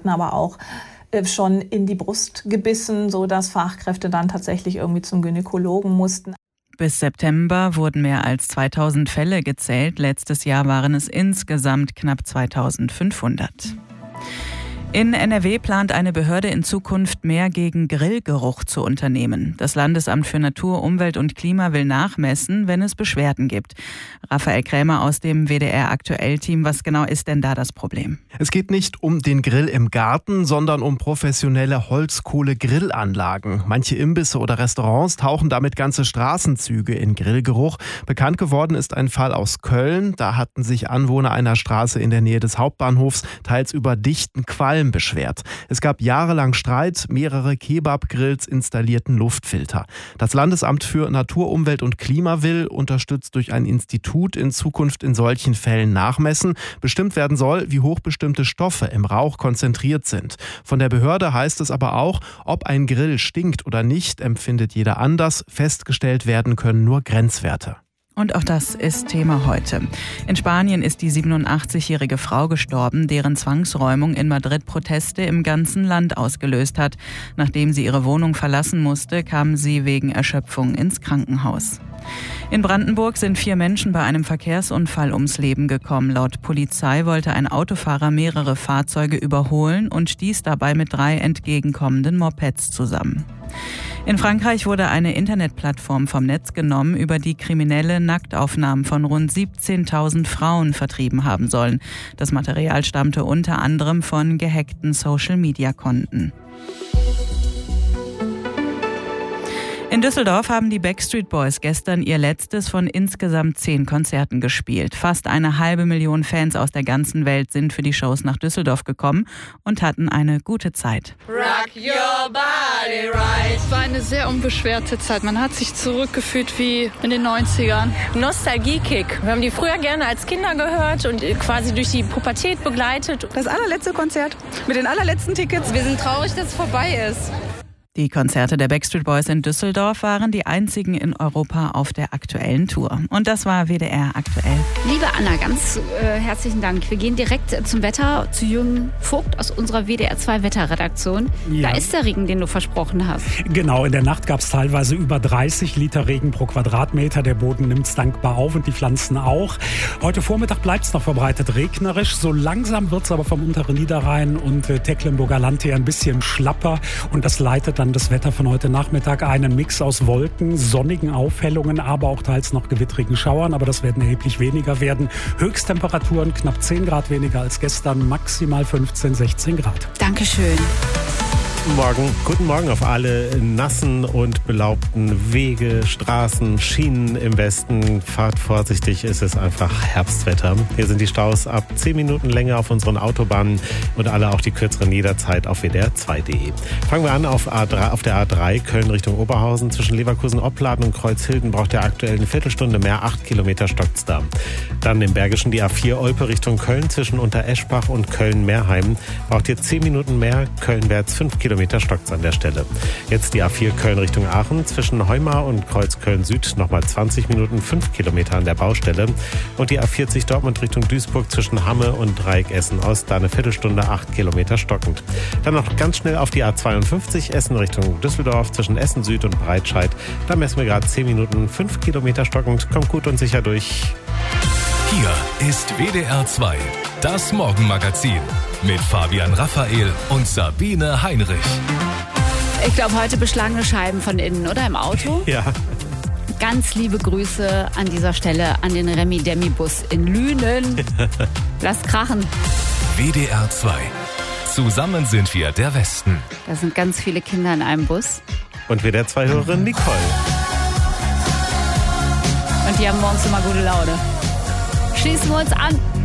hatten aber auch schon in die Brust gebissen, sodass Fachkräfte dann tatsächlich irgendwie zum Gynäkologen mussten. Bis September wurden mehr als 2000 Fälle gezählt. Letztes Jahr waren es insgesamt knapp 2500. In NRW plant eine Behörde in Zukunft mehr gegen Grillgeruch zu unternehmen. Das Landesamt für Natur, Umwelt und Klima will nachmessen, wenn es Beschwerden gibt. Raphael Krämer aus dem WDR-Aktuell-Team, was genau ist denn da das Problem? Es geht nicht um den Grill im Garten, sondern um professionelle Holzkohle-Grillanlagen. Manche Imbisse oder Restaurants tauchen damit ganze Straßenzüge in Grillgeruch. Bekannt geworden ist ein Fall aus Köln. Da hatten sich Anwohner einer Straße in der Nähe des Hauptbahnhofs teils über dichten Qualm beschwert. Es gab jahrelang Streit, mehrere Kebab-Grills installierten Luftfilter. Das Landesamt für Natur, Umwelt und Klima will, unterstützt durch ein Institut, in Zukunft in solchen Fällen nachmessen. Bestimmt werden soll, wie hoch bestimmte Stoffe im Rauch konzentriert sind. Von der Behörde heißt es aber auch, ob ein Grill stinkt oder nicht, empfindet jeder anders. Festgestellt werden können nur Grenzwerte. Und auch das ist Thema heute. In Spanien ist die 87-jährige Frau gestorben, deren Zwangsräumung in Madrid Proteste im ganzen Land ausgelöst hat. Nachdem sie ihre Wohnung verlassen musste, kam sie wegen Erschöpfung ins Krankenhaus. In Brandenburg sind 4 Menschen bei einem Verkehrsunfall ums Leben gekommen. Laut Polizei wollte ein Autofahrer mehrere Fahrzeuge überholen und stieß dabei mit 3 entgegenkommenden Mopeds zusammen. In Frankreich wurde eine Internetplattform vom Netz genommen, über die Kriminelle Nacktaufnahmen von rund 17.000 Frauen vertrieben haben sollen. Das Material stammte unter anderem von gehackten Social-Media-Konten. In Düsseldorf haben die Backstreet Boys gestern ihr letztes von insgesamt 10 Konzerten gespielt. Fast 500.000 Fans aus der ganzen Welt sind für die Shows nach Düsseldorf gekommen und hatten eine gute Zeit. Rock your body right. Es war eine sehr unbeschwerte Zeit. Man hat sich zurückgefühlt wie in den 90ern. Nostalgie-Kick. Wir haben die früher gerne als Kinder gehört und quasi durch die Pubertät begleitet. Das allerletzte Konzert mit den allerletzten Tickets. Wir sind traurig, dass es vorbei ist. Die Konzerte der Backstreet Boys in Düsseldorf waren die einzigen in Europa auf der aktuellen Tour. Und das war WDR aktuell. Liebe Anna, ganz herzlichen Dank. Wir gehen direkt zum Wetter, zu Jürgen Vogt aus unserer WDR 2 Wetterredaktion. Ja. Da ist der Regen, den du versprochen hast. Genau, in der Nacht gab es teilweise über 30 Liter Regen pro Quadratmeter. Der Boden nimmt es dankbar auf und die Pflanzen auch. Heute Vormittag bleibt es noch verbreitet regnerisch. So langsam wird es aber vom unteren Niederrhein und Tecklenburger Land her ein bisschen schlapper. Und das leitet dann das Wetter von heute Nachmittag einen Mix aus Wolken, sonnigen Aufhellungen, aber auch teils noch gewittrigen Schauern. Aber das werden erheblich weniger werden. Höchsttemperaturen knapp 10 Grad weniger als gestern, maximal 15, 16 Grad. Dankeschön. Guten Morgen auf alle nassen und belaubten Wege, Straßen, Schienen im Westen. Fahrt vorsichtig, es ist einfach Herbstwetter. Hier sind die Staus ab 10 Minuten Länge auf unseren Autobahnen und alle auch die kürzeren jederzeit auf wdr2.de. Fangen wir an auf der A3 Köln Richtung Oberhausen. Zwischen Leverkusen-Opladen und Kreuzhilden braucht ihr aktuell eine Viertelstunde mehr, 8 Kilometer stockt's da. Dann im Bergischen die A4 Olpe Richtung Köln zwischen Untereschbach und Köln-Meerheim braucht ihr 10 Minuten mehr, Kölnwärts 5 Kilometer stockt's an der Stelle. Jetzt die A4 Köln Richtung Aachen zwischen Heumar und Kreuz Köln-Süd nochmal 20 Minuten, 5 Kilometer an der Baustelle. Und die A40 Dortmund Richtung Duisburg zwischen Hamme und Dreieck Essen-Ost, da eine Viertelstunde, 8 Kilometer stockend. Dann noch ganz schnell auf die A52 Essen Richtung Düsseldorf zwischen Essen-Süd und Breitscheid. Da messen wir gerade 10 Minuten, 5 Kilometer stockend. Kommt gut und sicher durch. Hier ist WDR 2, das Morgenmagazin mit Fabian Raphael und Sabine Heinrich. Ich glaube, heute beschlagene Scheiben von innen, oder? Im Auto? Ja. Ganz liebe Grüße an dieser Stelle an den Remi-Demi-Bus in Lünen. Lass krachen. WDR 2. Zusammen sind wir der Westen. Da sind ganz viele Kinder in einem Bus. Und WDR 2-Hörerin Nicole. Und die haben morgens immer gute Laune. Schließen wir uns an.